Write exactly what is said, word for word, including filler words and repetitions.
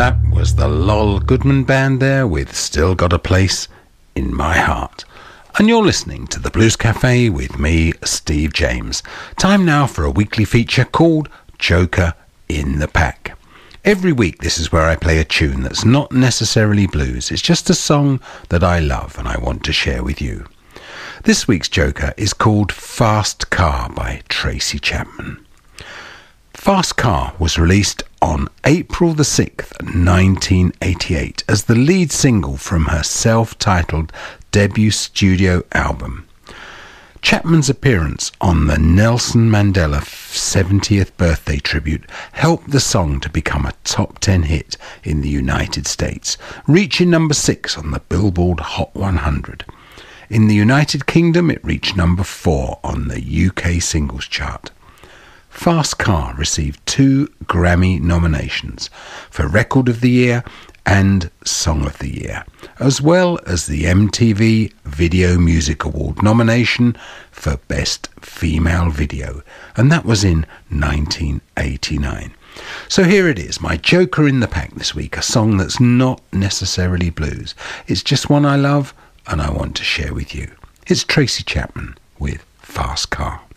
That was the Lol Goodman Band there with Still Got a Place in My Heart. And you're listening to the Blues Cafe with me, Steve James. Time now for a weekly feature called Joker in the Pack. Every week this is where I play a tune that's not necessarily blues. It's just a song that I love and I want to share with you. This week's Joker is called Fast Car by Tracy Chapman. Fast Car was released on April the sixth, nineteen eighty-eight as the lead single from her self-titled debut studio album. Chapman's appearance on the Nelson Mandela seventieth birthday tribute helped the song to become a top ten hit in the United States, reaching number six on the Billboard Hot one hundred. In the United Kingdom, it reached number four on the U K singles chart. Fast Car received two Grammy nominations for Record of the Year and Song of the Year, as well as the M T V Video Music Award nomination for Best Female Video, and that was in nineteen eighty-nine. So here it is, my Joker in the Pack this week, a song that's not necessarily blues. It's just one I love and I want to share with you. It's Tracy Chapman with Fast Car.